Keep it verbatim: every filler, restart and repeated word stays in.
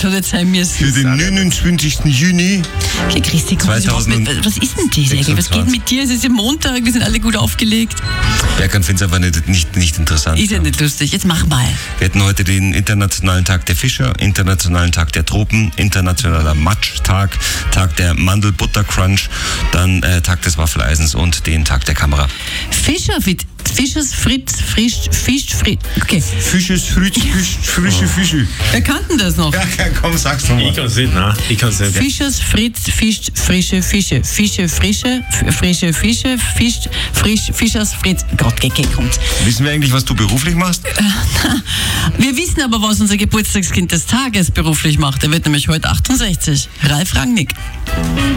hat jetzt sein müssen. Für den neunundzwanzigsten Juni Okay, Christi, komm, zweitausend was ist denn das eigentlich? Was geht mit dir? Es ist ja Montag, wir sind alle gut aufgelegt. Berkan findet es aber nicht, nicht, nicht interessant. Ist ja nicht lustig. Jetzt mach mal. Wir hatten heute den Internationalen Tag der Fischer, Internationalen Tag der Tropen, Internationaler Matsch-Tag, Tag der Mandel-Butter-Crunch, dann äh, Tag des Waffeleisens und den Tag der Kamera. Fischer, fit, Fischers, Fritz, Frisch, Fisch, Fritz. Okay. Fisches, Fritz, Fisch, frische Fische. Wer kannten das noch? Ja, komm, sag's nochmal. Ich kann's nicht, nein. Ich kann's nicht. Fischers, Fritz, Fisch, frische Fische. Fische, frische, f- frische Fische, Fisch, frisch, Fischers, Fritz. Gott, okay, kommt. Wissen wir eigentlich, was du beruflich machst? Wir wissen aber, was unser Geburtstagskind des Tages beruflich macht. Er wird nämlich heute achtundsechzig. Ralf Rangnick.